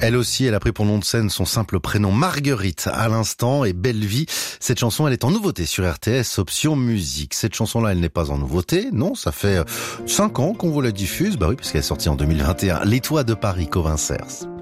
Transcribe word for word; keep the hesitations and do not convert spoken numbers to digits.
Elle aussi, elle a pris pour nom de scène son simple prénom Marguerite à l'instant et Belle Vie. Cette chanson, elle est en nouveauté sur R T S, option musique. Cette chanson-là, elle n'est pas en nouveauté. Non, ça fait cinq ans qu'on vous la diffuse. Bah oui, puisqu'elle est sortie en deux mille vingt et un. Les Toits de Paris, Covincers.